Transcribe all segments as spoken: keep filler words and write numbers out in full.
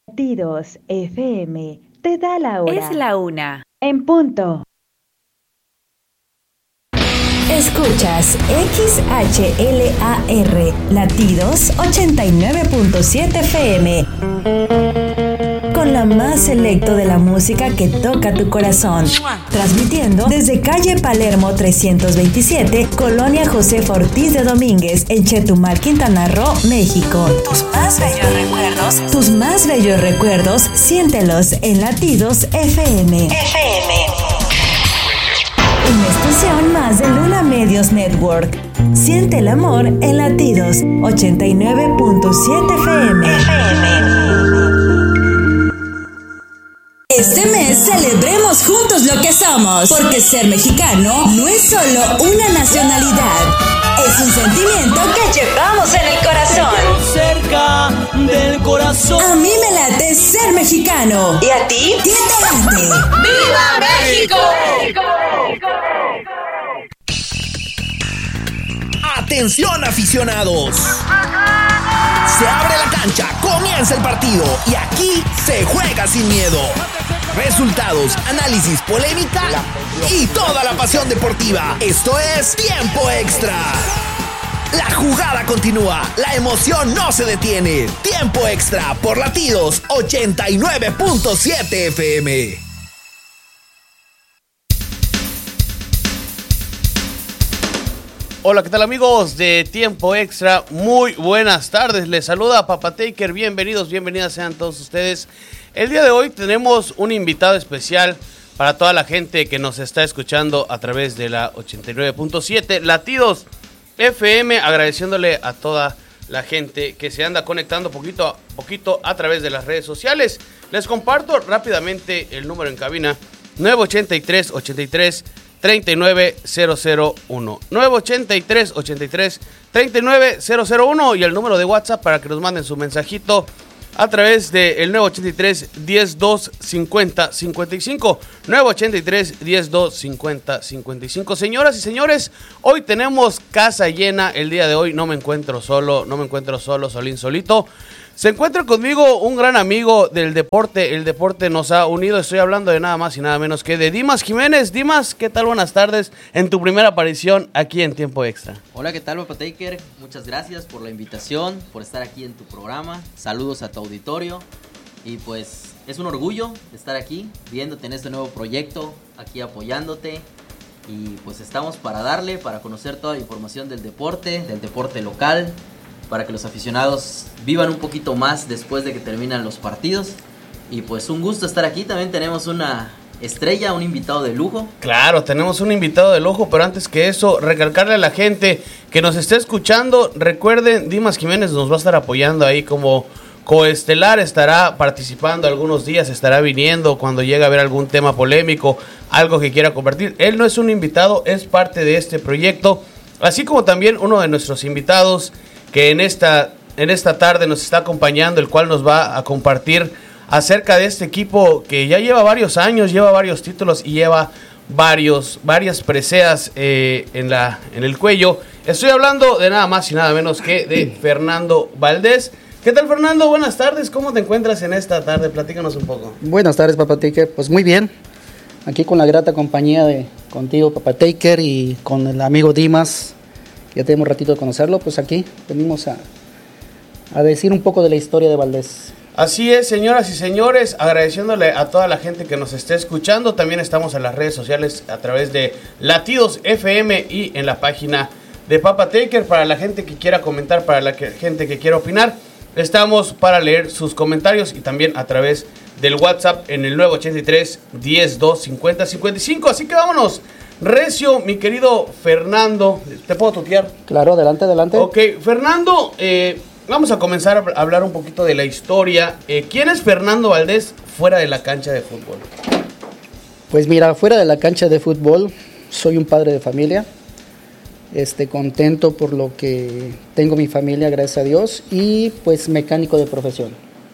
Latidos F M te da la hora. Es la una. En punto. Escuchas X H L A R Latidos ochenta y nueve punto siete F M. Con la más selecto de la música que toca tu corazón. Transmitiendo desde calle Palermo trescientos veintisiete, Colonia Josefa Ortiz de Domínguez, en Chetumal, Quintana Roo, México. Tus más bellos recuerdos, tus más bellos recuerdos, siéntelos en Latidos F M. F M. Una estación más de Luna Medios Network. Siente el amor en Latidos ochenta y nueve punto siete F M. F M. Este mes celebremos juntos lo que somos, porque ser mexicano no es solo una nacionalidad, es un sentimiento que llevamos en el corazón. Cerca del corazón. A mí me late ser mexicano. ¿Y a ti? ¿Quién te late? ¡Viva México! ¡Atención, aficionados! Se abre la cancha, comienza el partido y aquí se juega sin miedo. Resultados, análisis, polémica y toda la pasión deportiva. Esto es Tiempo Extra. La jugada continúa, la emoción no se detiene. Tiempo Extra por Latidos ochenta y nueve punto siete F M. Hola, ¿qué tal amigos de Tiempo Extra? Muy buenas tardes, les saluda Papa Taker, bienvenidos, bienvenidas sean todos ustedes. El día de hoy tenemos un invitado especial para toda la gente que nos está escuchando a través de la ochenta y nueve punto siete Latidos F M, agradeciéndole a toda la gente que se anda conectando poquito a poquito a través de las redes sociales. Les comparto rápidamente el número en cabina: nueve ochenta y tres, ochenta y tres, treinta y nueve cero cero uno, nueve ochenta y tres, ochenta y tres, treinta y nueve cero cero uno, y el número de WhatsApp para que nos manden su mensajito a través del nueve ochenta y tres, diez dos, cincuenta, cincuenta y cinco, nueve ochenta y tres, diez dos, cincuenta, cincuenta y cinco. Señoras y señores, hoy tenemos casa llena. El día de hoy no me encuentro solo, no me encuentro solo, solín solito. Se encuentra conmigo un gran amigo del deporte. El deporte nos ha unido. Estoy hablando de nada más y nada menos que de Dimas Jiménez. Dimas, ¿qué tal? Buenas tardes en tu primera aparición aquí en Tiempo Extra. Hola, ¿qué tal, Papa Taker? Muchas gracias por la invitación, por estar aquí en tu programa. Saludos a tu auditorio. Y pues es un orgullo estar aquí, viéndote en este nuevo proyecto, aquí apoyándote. Y pues estamos para darle, para conocer toda la información del deporte, del deporte local, para que los aficionados vivan un poquito más después de que terminan los partidos. Y pues un gusto estar aquí. También tenemos una estrella, un invitado de lujo. Claro, tenemos un invitado de lujo, pero antes que eso, recalcarle a la gente que nos esté escuchando, recuerden, Dimas Jiménez nos va a estar apoyando ahí como coestelar, estará participando algunos días, estará viniendo cuando llegue a haber algún tema polémico, algo que quiera compartir. Él no es un invitado, es parte de este proyecto, así como también uno de nuestros invitados que en esta, en esta tarde nos está acompañando, el cual nos va a compartir acerca de este equipo que ya lleva varios años, lleva varios títulos y lleva varios, varias preseas eh, en, la, en el cuello. Estoy hablando de nada más y nada menos que de Fernando Valdés. ¿Qué tal, Fernando? Buenas tardes, ¿cómo te encuentras en esta tarde? Platícanos un poco. Buenas tardes, Papa Taker. Pues muy bien, aquí con la grata compañía de contigo, Papa Taker, y con el amigo Dimas. Ya tenemos un ratito de conocerlo, pues aquí venimos a, a decir un poco de la historia de Valdés. Así es, señoras y señores, agradeciéndole a toda la gente que nos esté escuchando. También estamos en las redes sociales a través de Latidos F M y en la página de Papa Taker. Para la gente que quiera comentar, para la que, gente que quiera opinar, estamos para leer sus comentarios y también a través del WhatsApp en el nueve ochenta y tres, diez dos, cincuenta, cincuenta y cinco. Así que vámonos. Recio, mi querido Fernando, ¿te puedo tutear? Claro, adelante, adelante. Ok, Fernando, eh, vamos a comenzar a hablar un poquito de la historia. Eh, ¿Quién es Fernando Valdés fuera de la cancha de fútbol? Pues mira, fuera de la cancha de fútbol, soy un padre de familia, este, contento por lo que tengo mi familia, gracias a Dios, y pues mecánico de profesión.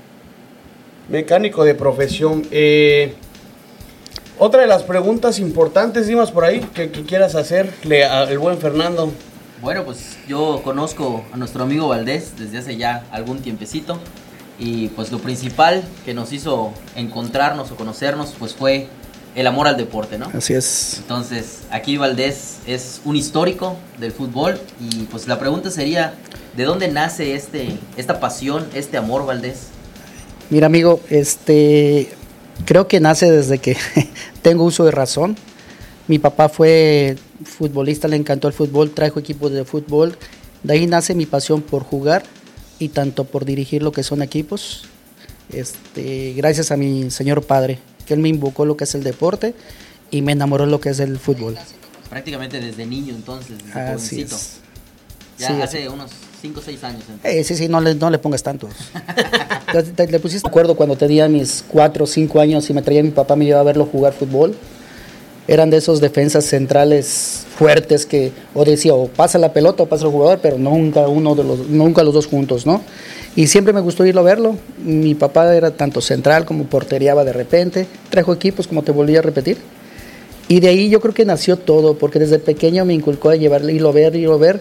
Mecánico de profesión, eh... Otra de las preguntas importantes, Dimas, por ahí, que, que quieras hacerle al buen Fernando. Bueno, pues yo conozco a nuestro amigo Valdés desde hace ya algún tiempecito. Y pues lo principal que nos hizo encontrarnos o conocernos pues fue el amor al deporte, ¿no? Así es. Entonces, aquí Valdés es un histórico del fútbol y pues la pregunta sería, ¿de dónde nace este, esta pasión, este amor, Valdés? Mira, amigo, este, creo que nace desde que tengo uso de razón. Mi papá fue futbolista, le encantó el fútbol, trajo equipos de fútbol. De ahí nace mi pasión por jugar y tanto por dirigir lo que son equipos. Este, gracias a mi señor padre, que él me invocó lo que es el deporte y me enamoró lo que es el fútbol. Prácticamente desde niño entonces, desde Así jovencito. es. Ya Sí, hace así. unos cinco o seis años. Eh, sí, sí, no le, no le pongas tantos. te, te, le pusiste. Me acuerdo cuando tenía mis cuatro o cinco años y me traía mi papá, me llevaba a verlo jugar fútbol. Eran de esos defensas centrales fuertes que o decía o pasa la pelota o pasa el jugador, pero nunca uno de los, nunca los dos juntos, ¿no? Y siempre me gustó irlo a verlo. Mi papá era tanto central como porteriaba de repente, trajo equipos, como te volví a repetir. Y de ahí yo creo que nació todo, porque desde pequeño me inculcó a llevarle, irlo a ver, irlo a ver.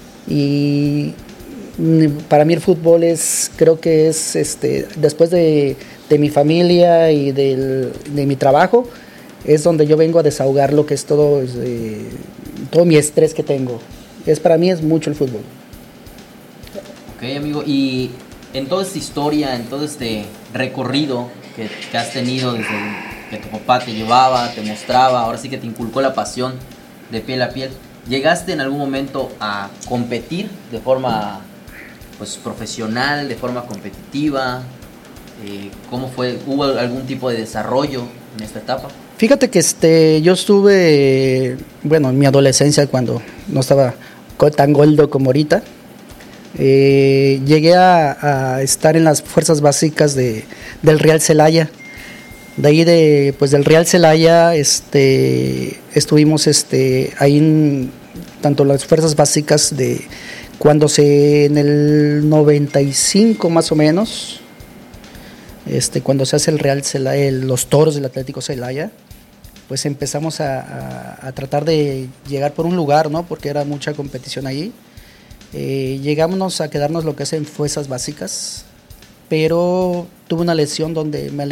Y para mí el fútbol es, creo que es, este, después de, de mi familia y del, de mi trabajo, es donde yo vengo a desahogar lo que es todo, eh, todo mi estrés que tengo. Es, para mí es mucho el fútbol. Ok, amigo, y en toda esta historia, en todo este recorrido que, que has tenido desde que tu papá te llevaba, te mostraba, ahora sí que te inculcó la pasión de piel a piel, ¿llegaste en algún momento a competir de forma pues profesional, de forma competitiva? Eh, ¿Cómo fue? ¿Hubo algún tipo de desarrollo en esta etapa? Fíjate que este, yo estuve, bueno, en mi adolescencia, cuando no estaba tan gordo como ahorita, eh, llegué a, a estar en las fuerzas básicas de, del Real Celaya. De ahí, de, pues del Real Celaya, este, estuvimos este, ahí en tanto las fuerzas básicas de cuando se, en el noventa y cinco más o menos, este, cuando se hace el Real Celaya, el, los toros del Atlético Celaya, pues empezamos a, a, a tratar de llegar por un lugar, ¿no? Porque era mucha competición ahí. Eh, llegamos a quedarnos lo que es en fuerzas básicas, pero tuve una lesión donde me